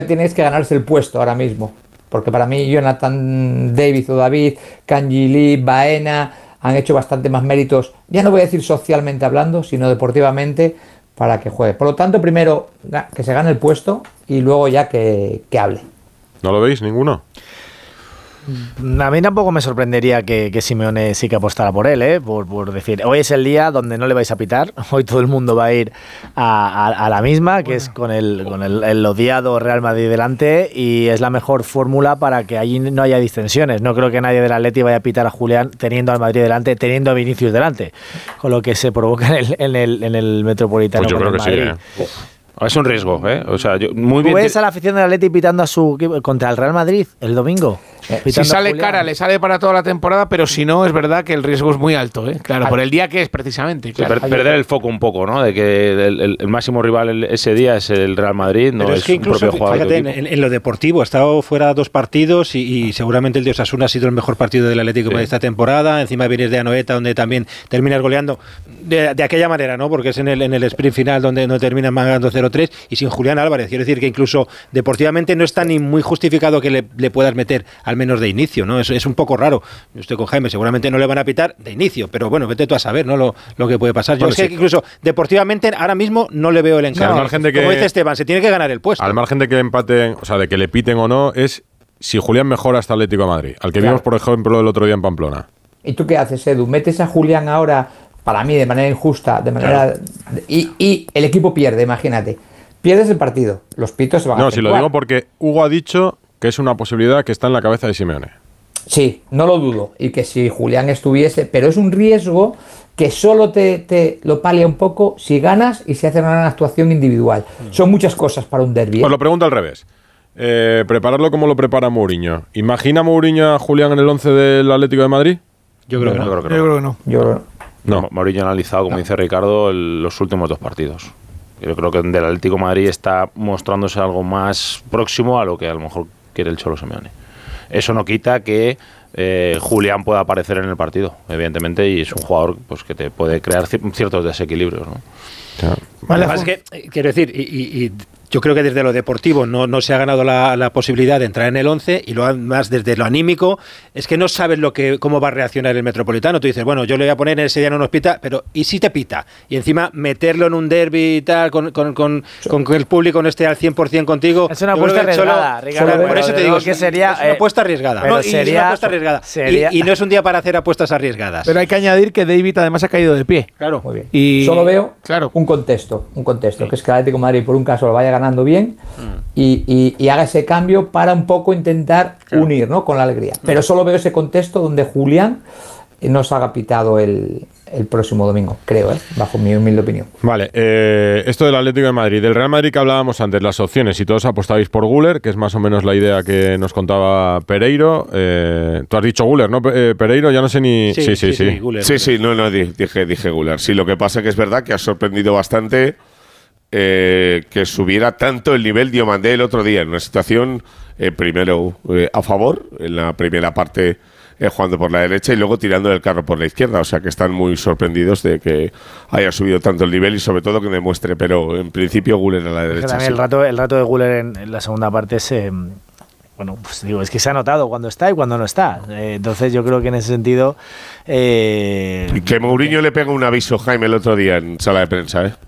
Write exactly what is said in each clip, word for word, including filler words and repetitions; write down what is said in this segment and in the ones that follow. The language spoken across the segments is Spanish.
tiene es que ganarse el puesto ahora mismo. Porque para mí Jonathan David o David, Kanji Lee, Baena han hecho bastante más méritos, ya no voy a decir socialmente hablando, sino deportivamente, para que juegue. Por lo tanto, primero que se gane el puesto y luego ya que, que hable. ¿No lo veis ninguno? A mí tampoco me sorprendería que, que Simeone sí que apostara por él, ¿eh? por, por decir, hoy es el día donde no le vais a pitar, hoy todo el mundo va a ir a, a, a la misma, que bueno. es con, el, con el, el odiado Real Madrid delante, y es la mejor fórmula para que allí no haya distensiones. No creo que nadie del Atleti vaya a pitar a Julián teniendo al Madrid delante, teniendo a Vinicius delante, con lo que se provoca en el, en el, en el Metropolitano. Pues yo creo que Madrid. sí, ¿eh? Es un riesgo, ¿eh? O sea, yo, muy bien. ¿Tú ves a la afición del Atleti pitando a su contra el Real Madrid el domingo? Si sale cara, le sale para toda la temporada, pero si no, es verdad que el riesgo es muy alto, ¿eh? Claro, por el día que es precisamente. Claro. Per- perder el foco un poco, ¿no? De que el, el, el máximo rival ese día es el Real Madrid, no pero es, es que un incluso, propio jugador. Fíjate, en, en lo deportivo, ha estado fuera dos partidos y, y seguramente el de Osasuna ha sido el mejor partido del Atlético sí. de esta temporada. Encima vienes de Anoeta, donde también terminas goleando de, de aquella manera, ¿no? Porque es en el, en el sprint final donde no terminan ganando cero tres y sin Julián Álvarez. Quiero decir que incluso deportivamente no está ni muy justificado que le, le puedas meter al menos de inicio, ¿no? Es, es un poco raro. Yo estoy con Jaime, seguramente no le van a pitar de inicio, pero bueno, vete tú a saber, ¿no? Lo, lo que puede pasar. Yo bueno, es que sí. incluso deportivamente ahora mismo no le veo el encargo. No, al Como dice Esteban, se tiene que ganar el puesto. Al margen de que empaten, o sea, de que le piten o no, es si Julián mejora hasta Atlético de Madrid, al que claro. vimos, por ejemplo, el otro día en Pamplona. ¿Y tú qué haces, Edu? ¿Metes a Julián ahora, para mí, de manera injusta, de manera claro. y, y el equipo pierde, imagínate? Pierdes el partido, los pitos se van no, a No, si lo digo porque Hugo ha dicho que es una posibilidad que está en la cabeza de Simeone. Sí, no lo dudo, y que si Julián estuviese, pero es un riesgo que solo te, te lo palia un poco si ganas y se hace una gran actuación individual. Mm. Son muchas cosas para un derbi. ¿eh? Os lo pregunto al revés. Eh, prepararlo como lo prepara Mourinho. ¿Imagina Mourinho a Julián en el once del Atlético de Madrid? Yo creo, no, que, no. Yo creo que no. Yo creo que no. Yo creo que no. no. Mourinho ha analizado, como no. dice Ricardo, el, los últimos dos partidos. Yo creo que del Atlético de Madrid está mostrándose algo más próximo a lo que a lo mejor quiere el Cholo Simeone. Eso no quita que eh, Julián pueda aparecer en el partido, evidentemente, y es un jugador pues que te puede crear ciertos desequilibrios, ¿no? Claro. Vale, es que, quiero decir, y, y, y yo creo que desde lo deportivo no, no se ha ganado la, la posibilidad de entrar en el once, y lo más desde lo anímico es que no sabes lo que cómo va a reaccionar el Metropolitano. Tú dices, bueno, yo le voy a poner ese día no nos pita, pero ¿y si te pita? Y encima meterlo en un derbi y tal, con, con, con, con que el público no esté al cien por ciento contigo. Es una apuesta arriesgada, Ricardo. Por eso te digo que sería, es una apuesta arriesgada. No, sería, es una apuesta arriesgada. Sería, y, y no es un día para hacer apuestas arriesgadas. Pero hay que añadir que David además ha caído de pie. Claro. Muy bien. Y solo veo claro. un contexto, un contexto, sí. que es que el Atlético de Madrid por un caso lo vaya ganando bien mm. y, y, y haga ese cambio para un poco intentar claro. unir, ¿no? Con la alegría. Mm. Pero solo veo ese contexto donde Julián nos haga pitado el, el próximo domingo, creo, ¿eh? Bajo mi humilde opinión. Vale, eh, esto del Atlético de Madrid, del Real Madrid que hablábamos antes, las opciones, y todos apostabais por Güler, que es más o menos la idea que nos contaba Pereiro. Eh, tú has dicho Güler, ¿no, Pereiro? Ya no sé ni... Sí, sí, sí. Sí, sí, Güler, sí, sí no, no, dije, dije Güler. Sí, lo que pasa es que es verdad que ha sorprendido bastante eh, que subiera tanto el nivel Diomandé el otro día, en una situación, eh, primero, eh, a favor, en la primera parte... Eh, jugando por la derecha y luego tirando el carro por la izquierda, o sea que están muy sorprendidos de que haya subido tanto el nivel y sobre todo que demuestre, pero en principio Güler a la derecha. También sí. el rato el rato de Güler en, en la segunda parte es eh, bueno, pues digo, es que se ha notado cuando está y cuando no está. Eh, entonces yo creo que en ese sentido eh, y que Mourinho eh, le pega un aviso, Jaime, el otro día en sala de prensa, ¿eh?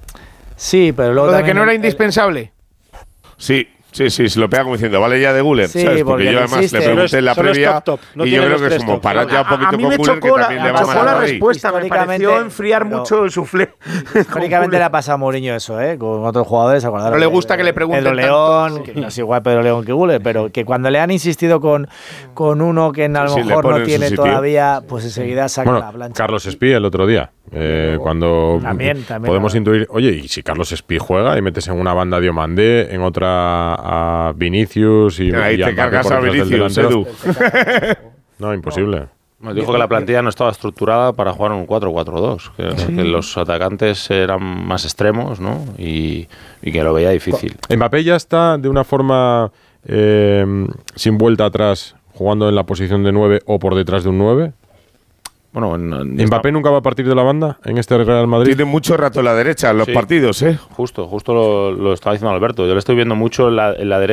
Sí, pero luego lo de que no era el, indispensable. Sí. Sí, sí, se lo pega como diciendo, vale ya de Güler, sí, ¿sabes? Porque, porque yo además existe. le pregunté en la solo previa top, top. No y yo creo que es como parar ya un poquito con Güler, que también la, le va chocó mal la a Madrid. respuesta, me pareció enfriar no. mucho el suflé. Históricamente le ha pasado a Mourinho eso, ¿eh? Con otros jugadores. No le gusta que le pregunten Pedro León, tanto. que no es igual Pedro León que Güler, pero que cuando le han insistido con, con uno que a lo sí, mejor no tiene todavía, pues enseguida saca bueno, la plancha. Carlos Espí el otro día. Eh, cuando también, también podemos la... intuir, oye, y si Carlos Espí juega y metes en una banda a Diomandé, en otra a Vinicius y, ahí y te cargas a Vinicius, Edu. No, imposible. Nos dijo que la plantilla no estaba estructurada para jugar un cuatro cuatro dos, que, sí. que los atacantes eran más extremos, ¿no? Y, y que lo veía difícil. Mbappé ya está de una forma eh, sin vuelta atrás, jugando en la posición de nueve o por detrás de un nueve. Bueno, en, en ¿Mbappé nunca va a partir de la banda en este Real Madrid? Tiene mucho rato a la derecha en los Sí. partidos, ¿eh? Justo, justo lo, lo estaba diciendo Alberto. Yo le estoy viendo mucho en la, en la derecha.